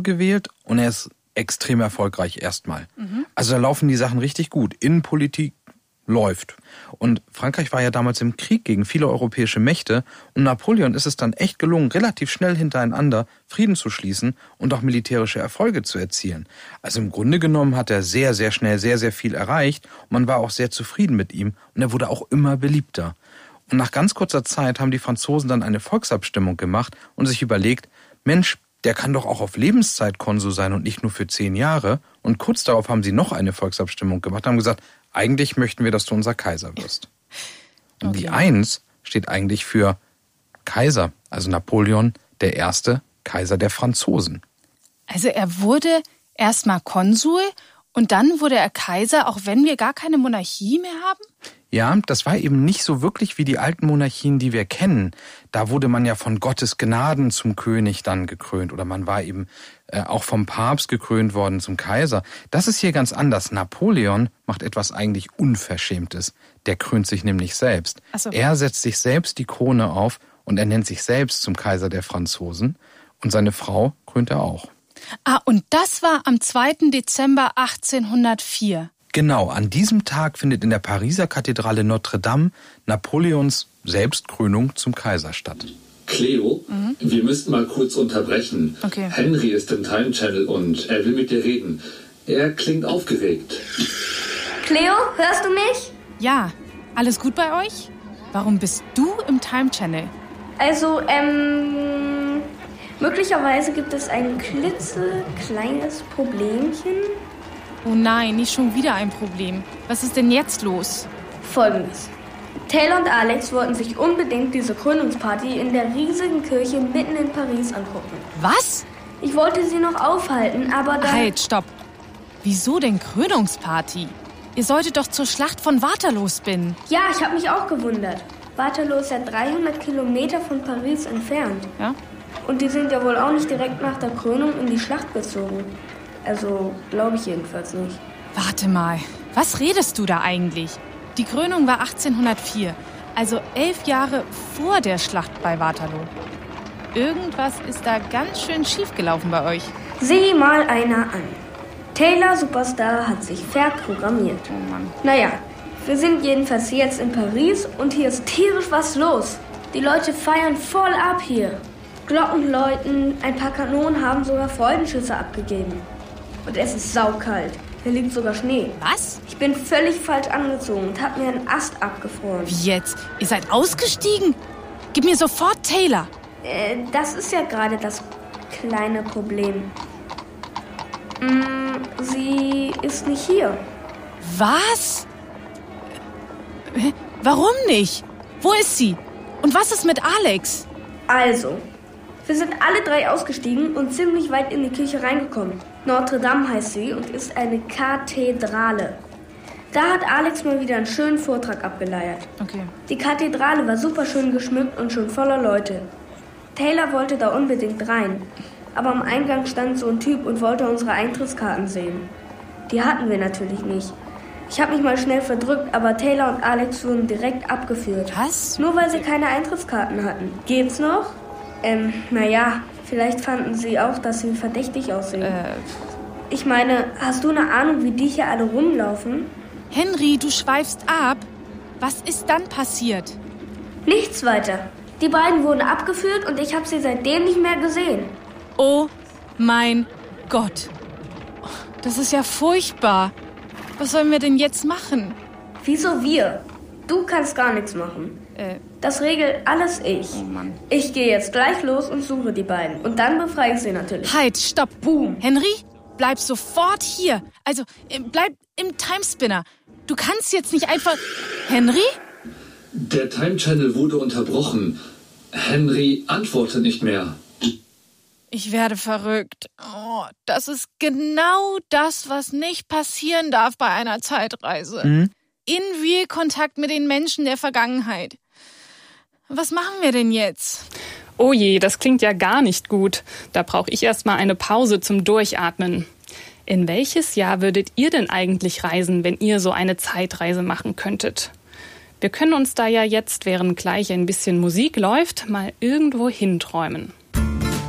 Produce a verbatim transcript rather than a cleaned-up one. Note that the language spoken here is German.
gewählt und er ist extrem erfolgreich erstmal. Mhm. Also da laufen die Sachen richtig gut. Innenpolitik läuft. Und Frankreich war ja damals im Krieg gegen viele europäische Mächte und Napoleon ist es dann echt gelungen, relativ schnell hintereinander Frieden zu schließen und auch militärische Erfolge zu erzielen. Also im Grunde genommen hat er sehr, sehr schnell sehr, sehr viel erreicht und man war auch sehr zufrieden mit ihm und er wurde auch immer beliebter. Und nach ganz kurzer Zeit haben die Franzosen dann eine Volksabstimmung gemacht und sich überlegt, Mensch, der kann doch auch auf Lebenszeit Konsul sein und nicht nur für zehn Jahre. Und kurz darauf haben sie noch eine Volksabstimmung gemacht und haben gesagt, eigentlich möchten wir, dass du unser Kaiser wirst. Und okay. Die Eins steht eigentlich für Kaiser, also Napoleon der erste Kaiser der Franzosen. Also er wurde erstmal Konsul und dann wurde er Kaiser, auch wenn wir gar keine Monarchie mehr haben? Ja, das war eben nicht so wirklich wie die alten Monarchien, die wir kennen. Da wurde man ja von Gottes Gnaden zum König dann gekrönt oder man war eben äh, auch vom Papst gekrönt worden zum Kaiser. Das ist hier ganz anders. Napoleon macht etwas eigentlich Unverschämtes. Der krönt sich nämlich selbst. Ach so. Er setzt sich selbst die Krone auf und er nennt sich selbst zum Kaiser der Franzosen und seine Frau krönt er auch. Ah, und das war am zweiten Dezember achtzehnhundertvier. Genau, an diesem Tag findet in der Pariser Kathedrale Notre Dame Napoleons Selbstkrönung zum Kaiser statt. Cleo, mhm. wir müssten mal kurz unterbrechen. Okay. Henry ist im Time Channel und er will mit dir reden. Er klingt aufgeregt. Cleo, hörst du mich? Ja, alles gut bei euch? Warum bist du im Time Channel? Also, ähm, möglicherweise gibt es ein klitzekleines Problemchen. Oh nein, nicht schon wieder ein Problem. Was ist denn jetzt los? Folgendes. Taylor und Alex wollten sich unbedingt diese Krönungsparty in der riesigen Kirche mitten in Paris angucken. Was? Ich wollte sie noch aufhalten, aber dann... Halt, stopp. Wieso denn Krönungsparty? Ihr solltet doch zur Schlacht von Waterloo spinnen. Ja, ich habe mich auch gewundert. Waterloo ist ja dreihundert Kilometer von Paris entfernt. Ja? Und die sind ja wohl auch nicht direkt nach der Krönung in die Schlacht gezogen. Also, glaube ich jedenfalls nicht. Warte mal, was redest du da eigentlich? Die Krönung war achtzehnhundertvier, also elf Jahre vor der Schlacht bei Waterloo. Irgendwas ist da ganz schön schief gelaufen bei euch. Sieh mal einer an. Taylor Superstar hat sich verprogrammiert. Oh Mann. Naja, wir sind jedenfalls jetzt in Paris und hier ist tierisch was los. Die Leute feiern voll ab hier. Glocken läuten, ein paar Kanonen haben sogar Freudenschüsse abgegeben. Und es ist saukalt. Hier liegt sogar Schnee. Was? Ich bin völlig falsch angezogen und habe mir einen Ast abgefroren. Wie jetzt? Ihr seid ausgestiegen? Gib mir sofort Taylor. Äh, das ist ja gerade das kleine Problem. Mm, sie ist nicht hier. Was? Warum nicht? Wo ist sie? Und was ist mit Alex? Also, wir sind alle drei ausgestiegen und ziemlich weit in die Kirche reingekommen. Notre Dame heißt sie und ist eine Kathedrale. Da hat Alex mal wieder einen schönen Vortrag abgeleiert. Okay. Die Kathedrale war super schön geschmückt und schon voller Leute. Taylor wollte da unbedingt rein. Aber am Eingang stand so ein Typ und wollte unsere Eintrittskarten sehen. Die hatten wir natürlich nicht. Ich habe mich mal schnell verdrückt, aber Taylor und Alex wurden direkt abgeführt. Was? Nur weil sie keine Eintrittskarten hatten. Geht's noch? Ähm, naja, vielleicht fanden sie auch, dass sie verdächtig aussehen. Äh. Ich meine, hast du eine Ahnung, wie die hier alle rumlaufen? Henry, du schweifst ab. Was ist dann passiert? Nichts weiter. Die beiden wurden abgeführt und ich habe sie seitdem nicht mehr gesehen. Oh mein Gott. Das ist ja furchtbar. Was sollen wir denn jetzt machen? Wieso wir? Du kannst gar nichts machen. Äh. Das regelt alles ich. Oh Mann. Ich gehe jetzt gleich los und suche die beiden. Und dann befreie ich sie natürlich. Halt, stopp. Boom. Henry, bleib sofort hier. Also, äh, bleib im Timespinner. Du kannst jetzt nicht einfach... Henry? Der Time Channel wurde unterbrochen. Henry antwortet nicht mehr. Ich werde verrückt. Oh, das ist genau das, was nicht passieren darf bei einer Zeitreise. Mhm. In Real-Kontakt mit den Menschen der Vergangenheit. Was machen wir denn jetzt? Oh je, das klingt ja gar nicht gut. Da brauche ich erst mal eine Pause zum Durchatmen. In welches Jahr würdet ihr denn eigentlich reisen, wenn ihr so eine Zeitreise machen könntet? Wir können uns da ja jetzt, während gleich ein bisschen Musik läuft, mal irgendwo hinträumen.